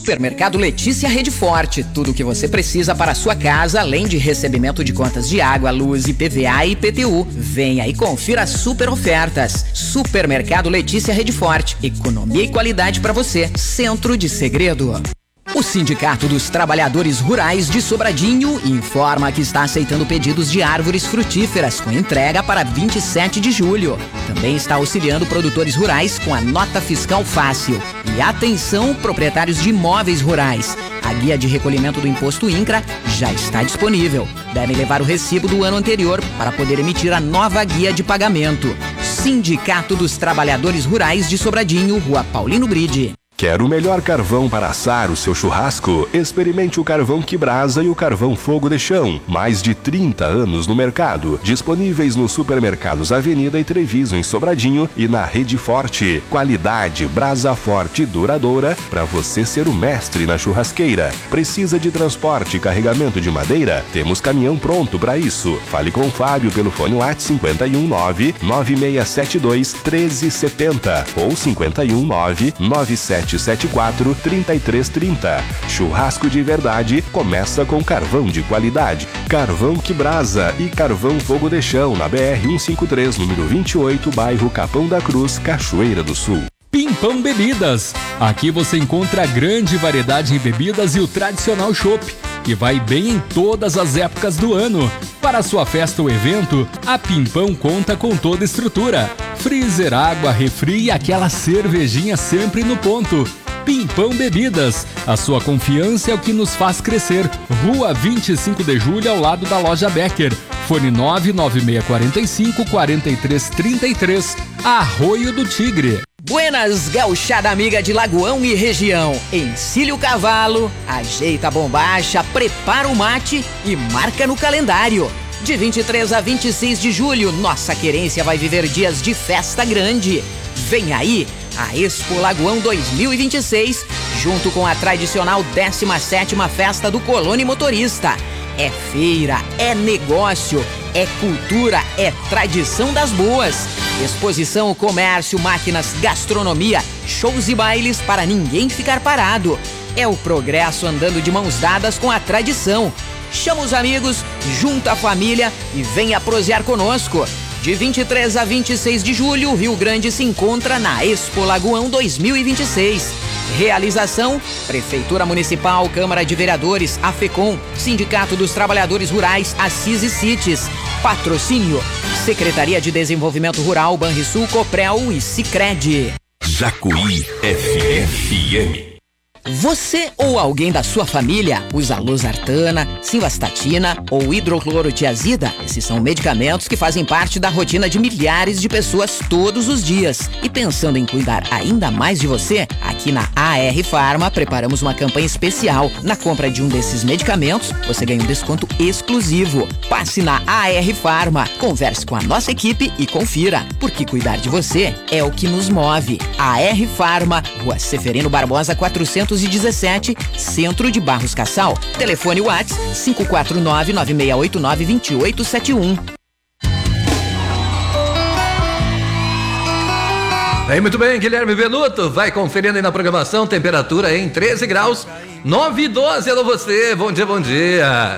Supermercado Letícia Rede Forte, tudo o que você precisa para a sua casa, além de recebimento de contas de água, luz, IPVA e IPTU. Venha e confira as super ofertas. Supermercado Letícia Rede Forte, economia e qualidade para você. Centro de Segredo. O Sindicato dos Trabalhadores Rurais de Sobradinho informa que está aceitando pedidos de árvores frutíferas com entrega para 27 de julho. Também está auxiliando produtores rurais com a nota fiscal fácil. E atenção, proprietários de imóveis rurais. A guia de recolhimento do Imposto INCRA já está disponível. Devem levar o recibo do ano anterior para poder emitir a nova guia de pagamento. Sindicato dos Trabalhadores Rurais de Sobradinho, Rua Paulino Bride. Quer o melhor carvão para assar o seu churrasco? Experimente o carvão que brasa e o carvão fogo de chão. Mais de 30 anos no mercado. Disponíveis nos supermercados Avenida e Treviso em Sobradinho e na Rede Forte. Qualidade, brasa forte e duradoura para você ser o mestre na churrasqueira. Precisa de transporte e carregamento de madeira? Temos caminhão pronto para isso. Fale com o Fábio pelo fone WhatsApp 519-9672-1370 ou 519-9774-3330. Churrasco de verdade começa com carvão de qualidade. Carvão que brasa e carvão fogo de chão na BR-153, número 28, bairro Capão da Cruz, Cachoeira do Sul. Pimpão Bebidas. Aqui você encontra grande variedade em bebidas e o tradicional chopp, que vai bem em todas as épocas do ano. Para sua festa ou evento, a Pimpão conta com toda a estrutura. Freezer, água, refri e aquela cervejinha sempre no ponto. Pimpão Bebidas. A sua confiança é o que nos faz crescer. Rua 25 de Julho, ao lado da loja Becker. Fone 99645-4333. Arroio do Tigre. Buenas, gauchada amiga de Lagoão e região. Encilha o cavalo, ajeita a bombacha, prepara o mate e marca no calendário. De 23 a 26 de julho, nossa querência vai viver dias de festa grande. Vem aí a Expo Lagoão 2026, junto com a tradicional 17ª Festa do Colônia Motorista. É feira, é negócio, é cultura, é tradição das boas. Exposição, comércio, máquinas, gastronomia, shows e bailes para ninguém ficar parado. É o progresso andando de mãos dadas com a tradição. Chama os amigos, junta a família e venha prosear conosco. De 23 a 26 de julho, o Rio Grande se encontra na Expo Lagoão 2026. Realização: Prefeitura Municipal, Câmara de Vereadores, AFECOM, Sindicato dos Trabalhadores Rurais, Assis e Cites. Patrocínio: Secretaria de Desenvolvimento Rural, Banrisul, Coprel e Sicredi. Jacuí FM. Você ou alguém da sua família usa losartana, simvastatina ou hidroclorotiazida? Esses são medicamentos que fazem parte da rotina de milhares de pessoas todos os dias. E pensando em cuidar ainda mais de você, aqui na AR Farma preparamos uma campanha especial. Na compra de um desses medicamentos, você ganha um desconto exclusivo. Passe na AR Farma, converse com a nossa equipe e confira, porque cuidar de você é o que nos move. AR Farma, Rua Seferino Barbosa 417, Centro de Barros Cassal. Telefone WhatsApp 549-9689-2871. Muito bem, Guilherme Benuto, vai conferindo aí na programação, temperatura em 13 graus, 9 e 12, alô você, bom dia, bom dia.